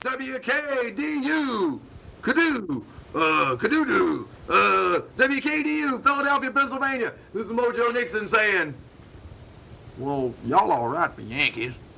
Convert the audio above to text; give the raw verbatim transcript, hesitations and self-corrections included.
W K D U, Kadoo, uh, Kadoo, uh, W K D U, Philadelphia, Pennsylvania. This is Mojo Nixon saying, well, y'all all right for Yankees.